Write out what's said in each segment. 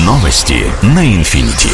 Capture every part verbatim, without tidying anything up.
Новости на Инфинити.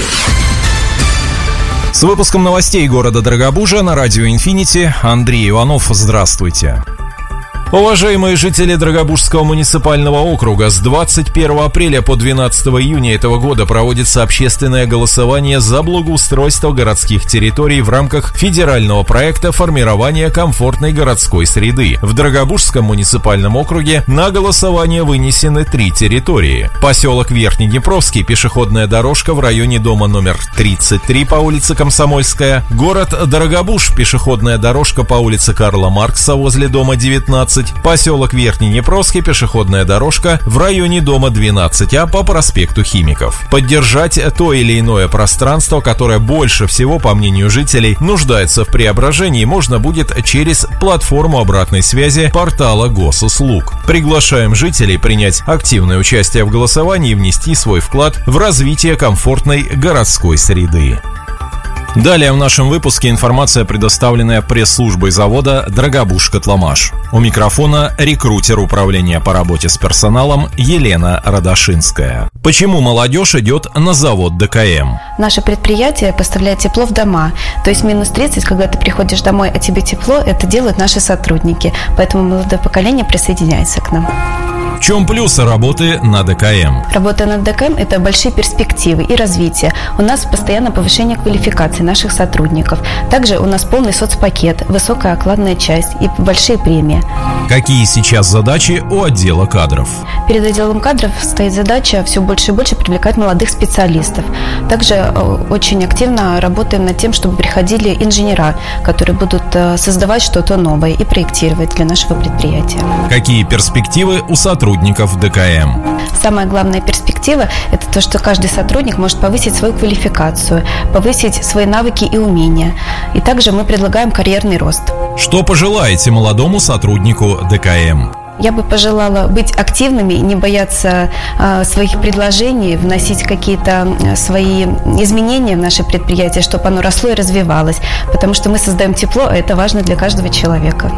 С выпуском новостей города Дорогобужа на радио Инфинити Андрей Иванов. Здравствуйте. Уважаемые жители Дорогобужского муниципального округа, с двадцать первого апреля по двенадцатого июня этого года проводится общественное голосование за благоустройство городских территорий в рамках федерального проекта формирования комфортной городской среды. В Дорогобужском муниципальном округе на голосование вынесены три территории. Поселок Верхнеднепровский, пешеходная дорожка в районе дома номер тридцать три по улице Комсомольская. Город Дорогобуж, пешеходная дорожка по улице Карла Маркса возле дома девятнадцать. Поселок Верхнеднепровский, пешеходная дорожка в районе дома двенадцать А по проспекту Химиков. Поддержать то или иное пространство, которое больше всего, по мнению жителей, нуждается в преображении, можно будет через платформу обратной связи портала Госуслуг. Приглашаем жителей принять активное участие в голосовании и внести свой вклад в развитие комфортной городской среды. Далее в нашем выпуске информация, предоставленная пресс-службой завода «Дорогобуж-Котломаш». У микрофона рекрутер управления по работе с персоналом Елена Радашинская. Почему молодежь идет на завод ДКМ? Наше предприятие поставляет тепло в дома. То есть минус тридцать, когда ты приходишь домой, а тебе тепло, это делают наши сотрудники. Поэтому молодое поколение присоединяется к нам. В чем плюсы работы на ДКМ? Работа на ДКМ – это большие перспективы и развитие. У нас постоянно повышение квалификации наших сотрудников. Также у нас полный соцпакет, высокая окладная часть и большие премии. Какие сейчас задачи у отдела кадров? Перед отделом кадров стоит задача все больше и больше привлекать молодых специалистов. Также очень активно работаем над тем, чтобы приходили инженера, которые будут создавать что-то новое и проектировать для нашего предприятия. Какие перспективы у сотрудников? сотрудников ДКМ. Самая главная перспектива – это то, что каждый сотрудник может повысить свою квалификацию, повысить свои навыки и умения. И также мы предлагаем карьерный рост. Что пожелаете молодому сотруднику ДКМ? Я бы пожелала быть активными, не бояться э, своих предложений, вносить какие-то свои изменения в наше предприятие, чтобы оно росло и развивалось. Потому что мы создаем тепло, а это важно для каждого человека.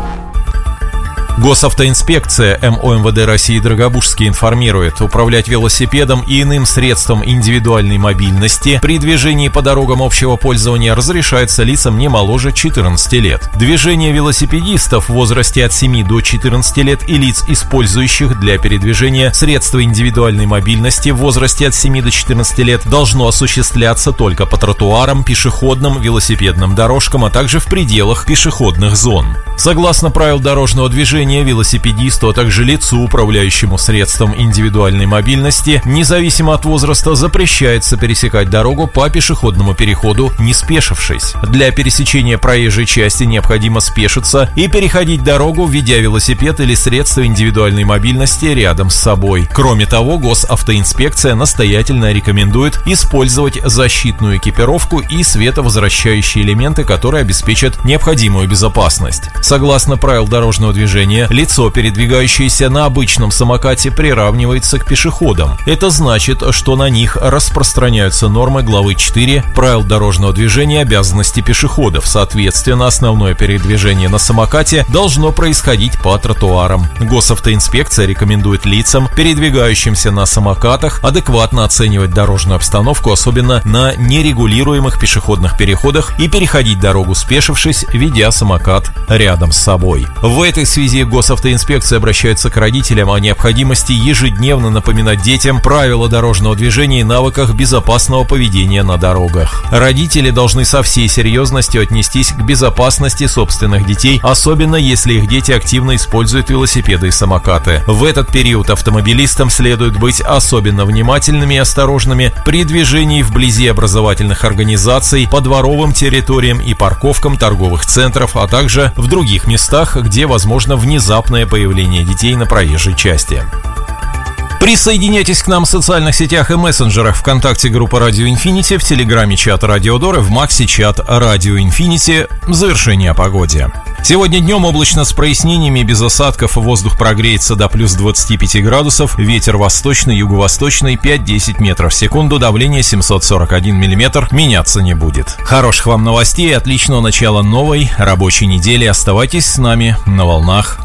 Госавтоинспекция МОМВД России Дорогобужский информирует: управлять велосипедом и иным средством индивидуальной мобильности при движении по дорогам общего пользования разрешается лицам не моложе четырнадцати лет. Движение велосипедистов в возрасте от семи до четырнадцати лет и лиц, использующих для передвижения средства индивидуальной мобильности в возрасте от семи до четырнадцати лет, должно осуществляться только по тротуарам, пешеходным, велосипедным дорожкам, а также в пределах пешеходных зон. Согласно правил дорожного движения, велосипедисту, а также лицу, управляющему средством индивидуальной мобильности, независимо от возраста, запрещается пересекать дорогу по пешеходному переходу, не спешившись. Для пересечения проезжей части необходимо спешиться и переходить дорогу, ведя велосипед или средство индивидуальной мобильности рядом с собой. Кроме того, Госавтоинспекция настоятельно рекомендует использовать защитную экипировку и световозвращающие элементы, которые обеспечат необходимую безопасность. Согласно правил дорожного движения, лицо, передвигающееся на обычном самокате, приравнивается к пешеходам. Это значит, что на них распространяются нормы главы четыре правил дорожного движения «Обязанности пешеходов». Соответственно, основное передвижение на самокате должно происходить по тротуарам. Госавтоинспекция рекомендует лицам, передвигающимся на самокатах, адекватно оценивать дорожную обстановку, особенно на нерегулируемых пешеходных переходах, и переходить дорогу, спешившись, ведя самокат рядом с собой. В этой связи Госавтоинспекция обращается к родителям о необходимости ежедневно напоминать детям правила дорожного движения и навыках безопасного поведения на дорогах. Родители должны со всей серьезностью отнестись к безопасности собственных детей, особенно если их дети активно используют велосипеды и самокаты. В этот период автомобилистам следует быть особенно внимательными и осторожными при движении вблизи образовательных организаций, по дворовым территориям и парковкам торговых центров, а также в других местах, где возможно внезапное появление детей на проезжей части. Присоединяйтесь к нам в социальных сетях и мессенджерах: ВКонтакте группа Радио Инфинити, в Телеграме чат Радио Дор и в Максе чат Радио Инфинити. Завершение о погоде. Сегодня днем облачно с прояснениями, без осадков, воздух прогреется до плюс двадцати пяти градусов, ветер восточный, юго-восточный пять-десять метров в секунду, давление семьсот сорок один миллиметр, меняться не будет. Хороших вам новостей, отличного начала новой рабочей недели. Оставайтесь с нами на волнах